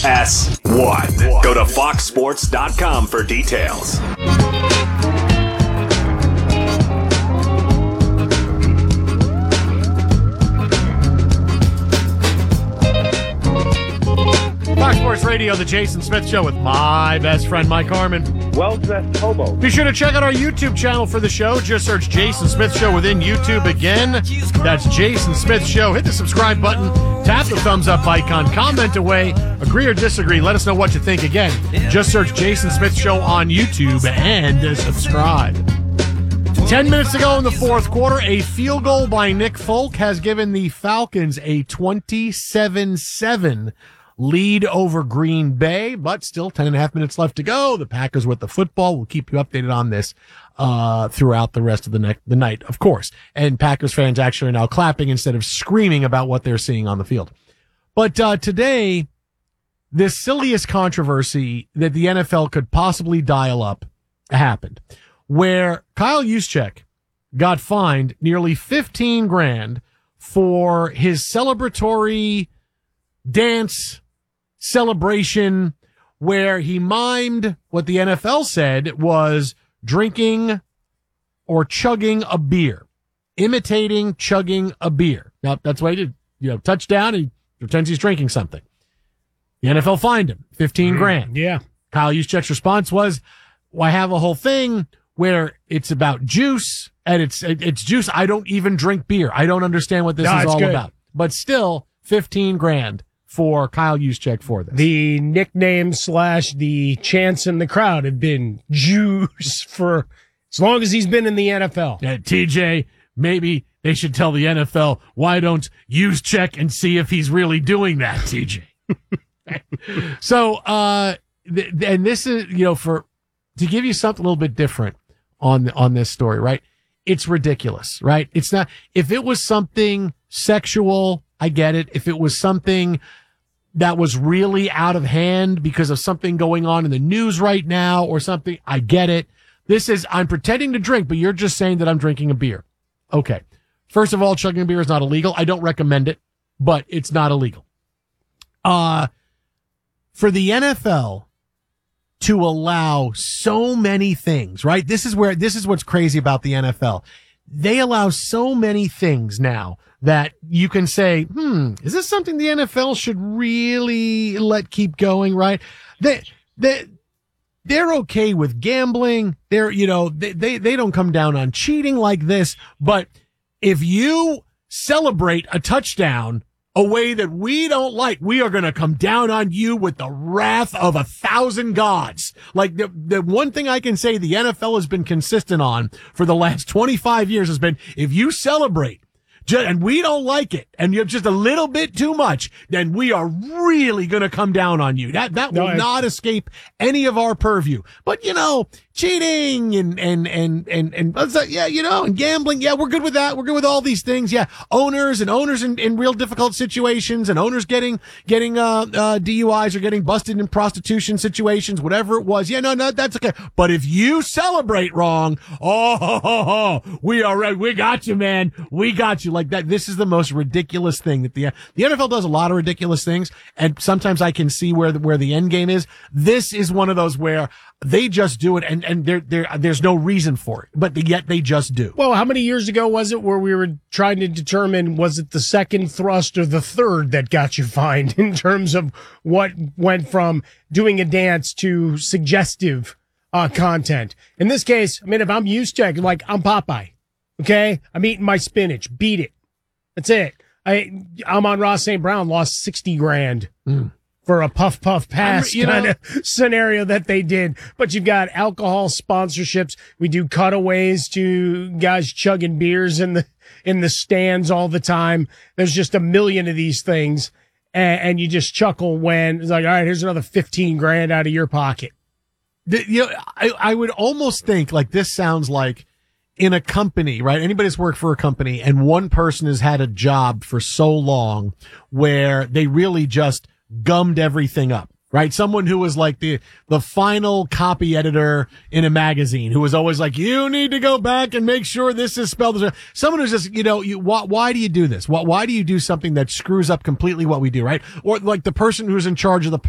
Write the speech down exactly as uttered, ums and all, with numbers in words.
S one. Go to fox sports dot com for details. Fox Sports Radio, the Jason Smith Show with my best friend, Mike Harmon. Well-dressed hobo. Be sure to check out our YouTube channel for the show. Just search Jason Smith Show within YouTube again. That's Jason Smith Show. Hit the subscribe button. Tap the thumbs up icon. Comment away. Agree or disagree. Let us know what you think. Again, just search Jason Smith Show on YouTube and subscribe. Ten minutes to go in the fourth quarter. A field goal by Nick Folk has given the Falcons a twenty-seven seven lead over Green Bay, but still ten and a half minutes left to go. The Packers with the football. We'll keep you updated on this uh throughout the rest of the, ne- the night, of course. And Packers fans actually are now clapping instead of screaming about what they're seeing on the field. But uh today, the silliest controversy that the N F L could possibly dial up happened, where Kyle Juszczyk got fined nearly fifteen grand for his celebratory dance celebration where he mimed what the N F L said was drinking or chugging a beer, imitating chugging a beer. Now, that's what he did. You know, touchdown, he pretends he's drinking something. The N F L fined him fifteen grand. Yeah. Kyle Juszczyk's response was, well, I have a whole thing where it's about juice, and it's it's juice. I don't even drink beer. I don't understand what this No, is it's all good. about. But still, fifteen grand for Kyle Juszczyk for this. The nickname slash the chants in the crowd have been Juice for as long as he's been in the N F L. Uh, T J, maybe they should tell the N F L, why don't Juszczyk and see if he's really doing that, T J. So, uh, th- and this is, you know, for, to give you something a little bit different on, on this story, right? It's ridiculous, right? It's not, if it was something sexual, I get it. If it was something that was really out of hand because of something going on in the news right now or something, I get it. This is, I'm pretending to drink, but you're just saying that I'm drinking a beer. Okay. First of all, chugging a beer is not illegal. I don't recommend it, but it's not illegal. Uh, for the N F L to allow so many things, right? This is where, this is what's crazy about the N F L. They allow so many things now that you can say, hmm, is this something the N F L should really let keep going, right? They, they, they're okay with gambling. They're, you know, they, they, they don't come down on cheating like this. But if you celebrate a touchdown a way that we don't like, we are going to come down on you with the wrath of a thousand gods. Like the, the one thing I can say the N F L has been consistent on for the last twenty-five years has been, if you celebrate just, and we don't like it, and you're just a little bit too much, then we are really going to come down on you. That, that will No, I- not escape any of our purview. But, you know, cheating and, and, and, and, and, what's that? Yeah, you know, and gambling. Yeah, we're good with that. We're good with all these things. Yeah. Owners and owners in, in real difficult situations and owners getting, getting, uh, uh, D U Is or getting busted in prostitution situations, whatever it was. Yeah, no, no, that's okay. But if you celebrate wrong, oh, ho, ho, ho, we are right. We got you, man. We got you like that. This is the most ridiculous thing that the, the N F L does a lot of ridiculous things. And sometimes I can see where the, where the end game is. This is one of those where they just do it, and, and there, there, there's no reason for it, but yet they just do. Well, how many years ago was it where we were trying to determine, was it the second thrust or the third that got you fined in terms of what went from doing a dance to suggestive uh, content? In this case, I mean, if I'm used to it, like I'm Popeye, okay? I'm eating my spinach, beat it. That's it. I, I'm on Ross Saint Brown, lost sixty grand. Mm. For a puff puff pass you know, kind of scenario that they did. But you've got alcohol sponsorships. We do cutaways to guys chugging beers in the, in the stands all the time. There's just a million of these things. And, and you just chuckle when it's like, all right, here's another fifteen grand out of your pocket. The, you know, I, I would almost think like this sounds like in a company, right? Anybody's worked for a company and one person has had a job for so long where they really just gummed everything up, right? Someone who was like the, the final copy editor in a magazine who was always like, you need to go back and make sure this is spelled. This way. Someone who's just, you know, you, why, why do you do this? Why, why do you do something that screws up completely what we do, right? Or like the person who's in charge of the